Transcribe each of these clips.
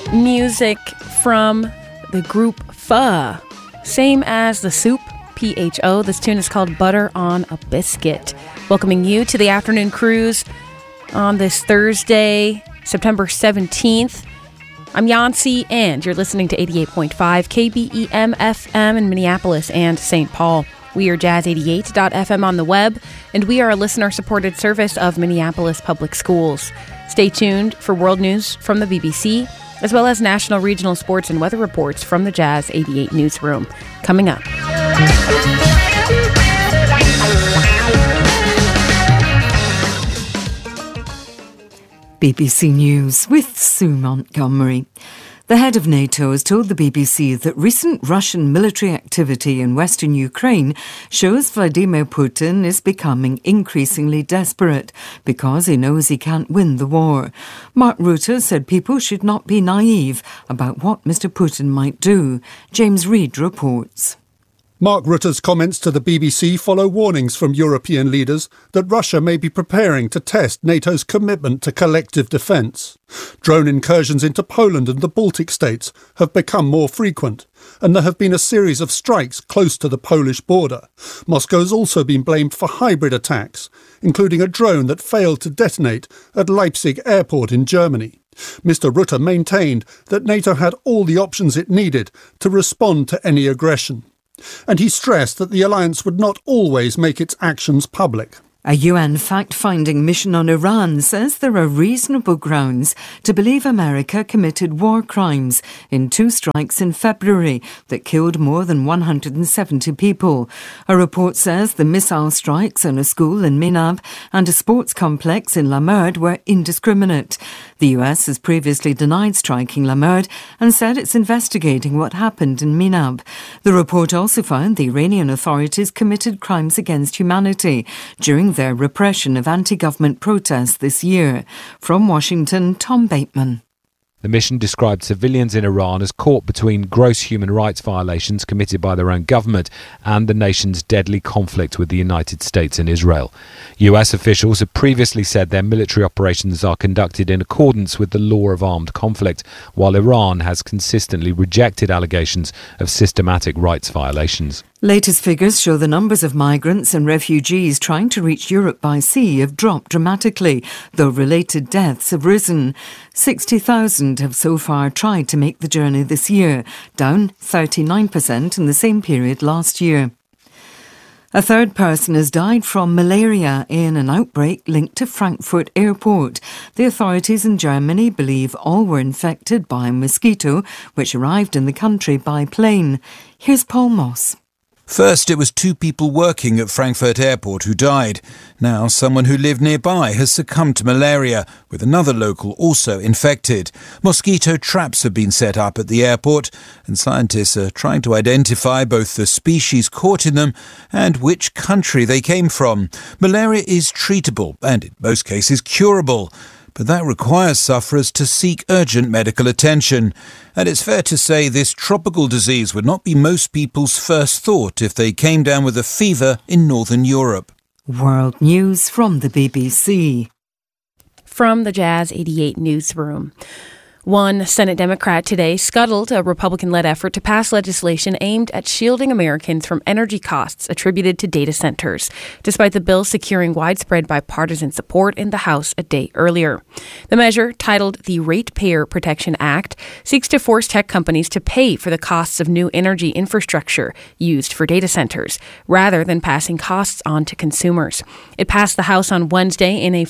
Music from the group Pho, same as the soup, PHO. This tune is called Butter on a Biscuit. Welcoming you to the afternoon cruise on this Thursday, September 17th. I'm Yancy, and you're listening to 88.5 KBEM FM in Minneapolis and St. Paul. We are jazz88.fm on the web, and we are a listener-supported service of Minneapolis Public Schools. Stay tuned for world news from the BBC, as well as national, regional, sports, and weather reports from the Jazz 88 newsroom. Coming up. BBC News with Sue Montgomery. The head of NATO has told the BBC that recent Russian military activity in western Ukraine shows Vladimir Putin is becoming increasingly desperate because he knows he can't win the war. Mark Rutte said people should not be naive about what Mr. Putin might do. James Reid reports. Mark Rutte's comments to the BBC follow warnings from European leaders that Russia may be preparing to test NATO's commitment to collective defence. Drone incursions into Poland and the Baltic states have become more frequent, and there have been a series of strikes close to the Polish border. Moscow's also been blamed for hybrid attacks, including a drone that failed to detonate at Leipzig airport in Germany. Mr. Rutte maintained that NATO had all the options it needed to respond to any aggression. And he stressed that the alliance would not always make its actions public. A UN fact-finding mission on Iran says there are reasonable grounds to believe America committed war crimes in 2 strikes in February that killed more than 170 people. A report says the missile strikes on a school in Minab and a sports complex in Lamerd were indiscriminate. The US has previously denied striking Lamerd and said it's investigating what happened in Minab. The report also found the Iranian authorities committed crimes against humanity during their repression of anti-government protests this year. From Washington, Tom Bateman. The mission described civilians in Iran as caught between gross human rights violations committed by their own government and the nation's deadly conflict with the United States and Israel. US officials have previously said their military operations are conducted in accordance with the law of armed conflict, while Iran has consistently rejected allegations of systematic rights violations. Latest figures show the numbers of migrants and refugees trying to reach Europe by sea have dropped dramatically, though related deaths have risen. 60,000 have so far tried to make the journey this year, down 39% in the same period last year. A third person has died from malaria in an outbreak linked to Frankfurt Airport. The authorities in Germany believe all were infected by a mosquito which arrived in the country by plane. Here's Paul Moss. First, it was 2 people working at Frankfurt Airport who died. Now, someone who lived nearby has succumbed to malaria, with another local also infected. Mosquito traps have been set up at the airport, and scientists are trying to identify both the species caught in them and which country they came from. Malaria is treatable and, in most cases, curable. But that requires sufferers to seek urgent medical attention. And it's fair to say this tropical disease would not be most people's first thought if they came down with a fever in Northern Europe. World News from the BBC. From the Jazz 88 newsroom. One Senate Democrat today scuttled a Republican-led effort to pass legislation aimed at shielding Americans from energy costs attributed to data centers, despite the bill securing widespread bipartisan support in the House a day earlier. The measure, titled the Ratepayer Protection Act, seeks to force tech companies to pay for the costs of new energy infrastructure used for data centers, rather than passing costs on to consumers. It passed the House on Wednesday in a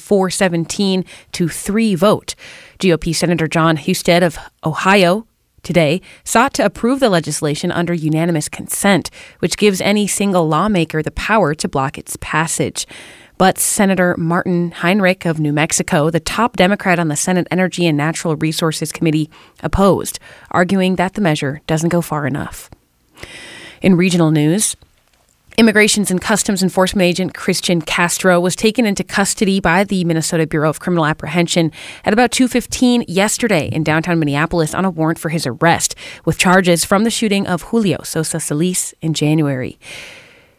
417-3 vote. GOP Senator John Husted of Ohio today sought to approve the legislation under unanimous consent, which gives any single lawmaker the power to block its passage. But Senator Martin Heinrich of New Mexico, the top Democrat on the Senate Energy and Natural Resources Committee, opposed, arguing that the measure doesn't go far enough. In regional news, Immigration and Customs Enforcement agent Christian Castro was taken into custody by the Minnesota Bureau of Criminal Apprehension at about 2:15 yesterday in downtown Minneapolis on a warrant for his arrest, with charges from the shooting of Julio Sosa Solis in January.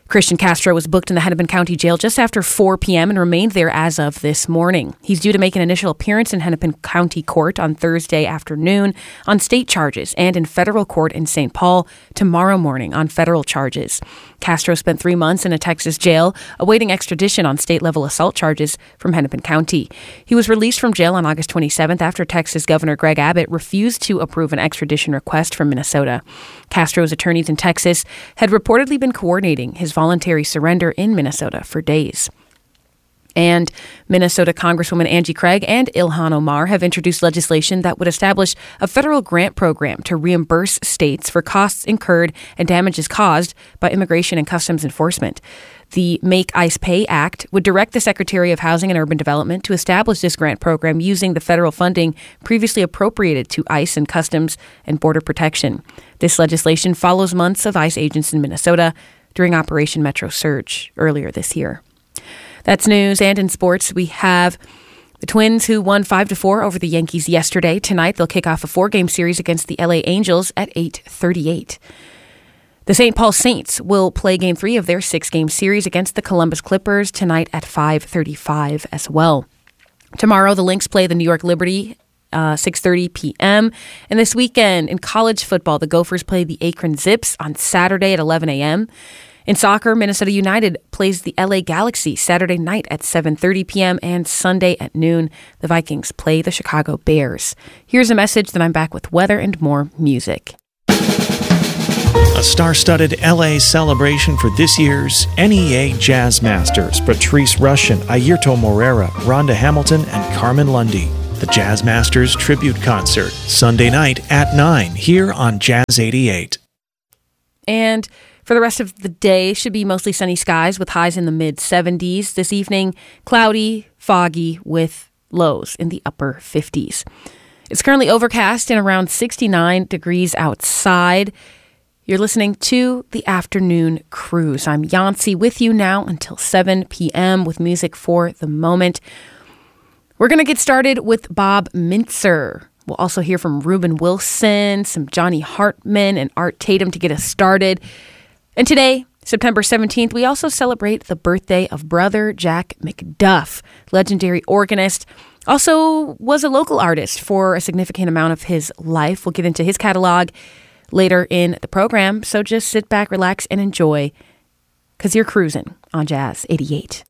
Christian Castro was booked in the Hennepin County Jail just after 4 p.m. and remained there as of this morning. He's due to make an initial appearance in Hennepin County Court on Thursday afternoon on state charges and in federal court in St. Paul tomorrow morning on federal charges. Castro spent 3 months in a Texas jail awaiting extradition on state-level assault charges from Hennepin County. He was released from jail on August 27th after Texas Governor Greg Abbott refused to approve an extradition request from Minnesota. Castro's attorneys in Texas had reportedly been coordinating his voluntary surrender in Minnesota for days. And Minnesota Congresswoman Angie Craig and Ilhan Omar have introduced legislation that would establish a federal grant program to reimburse states for costs incurred and damages caused by Immigration and Customs Enforcement. The Make ICE Pay Act would direct the Secretary of Housing and Urban Development to establish this grant program using the federal funding previously appropriated to ICE and Customs and Border Protection. This legislation follows months of ICE agents in Minnesota during Operation Metro Surge earlier this year. That's news. And in sports, we have the Twins, who won 5-4 over the Yankees yesterday. Tonight, they'll kick off a 4-game series against the LA Angels at 8:38. The St. Paul Saints will play Game 3 of their 6-game series against the Columbus Clippers tonight at 5:35 as well. Tomorrow, the Lynx play the New York Liberty 6:30 p.m. And this weekend in college football, the Gophers play the Akron Zips on Saturday at 11 a.m. In soccer, Minnesota United plays the LA Galaxy Saturday night at 7:30 p.m. and Sunday at noon. The Vikings play the Chicago Bears. Here's a message, then I'm back with weather and more music. A star-studded LA celebration for this year's NEA Jazz Masters. Patrice Rushen, Airto Moreira, Rhonda Hamilton, and Carmen Lundy. The Jazz Masters Tribute Concert, Sunday night at 9 here on Jazz 88. And for the rest of the day, should be mostly sunny skies with highs in the mid-70s. This evening, cloudy, foggy with lows in the upper 50s. It's currently overcast and around 69 degrees outside. You're listening to The Afternoon Cruise. I'm Yancy with you now until 7 p.m. with music for the moment. We're going to get started with Bob Mintzer. We'll also hear from Reuben Wilson, some Johnny Hartman, and Art Tatum to get us started. And today, September 17th, we also celebrate the birthday of Brother Jack McDuff, legendary organist. Also was a local artist for a significant amount of his life. We'll get into his catalog later in the program. So just sit back, relax, and enjoy, because you're cruising on Jazz 88.